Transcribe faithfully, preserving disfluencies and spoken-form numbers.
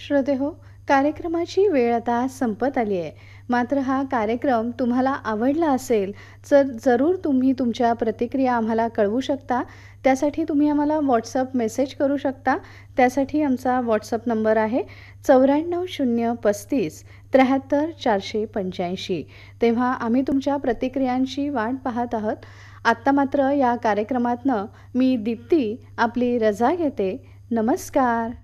श्रोतेहो, कार्यक्रमाची वेळ आता संपत आली आहे. मात्र हा कार्यक्रम तुम्हाला आवडला असेल, तर जरूर तुम्ही तुमच्या प्रतिक्रिया आम्हाला कळवू शकता. त्यासाठी तुम्ही आम्हाला WhatsApp मेसेज करू शकता. त्यासाठी आमचा WhatsApp नंबर आहे चौऱ्याण्णव शून्य पस्तीस त्र्याहत्तर चारशे पंच्याऐंशी. तेव्हा आम्ही तुमच्या प्रतिक्रियांची वाट पाहत आहोत. आत्ता मात्र या कार्यक्रमातनं मी दीप्ती आपली रजा घेते. नमस्कार.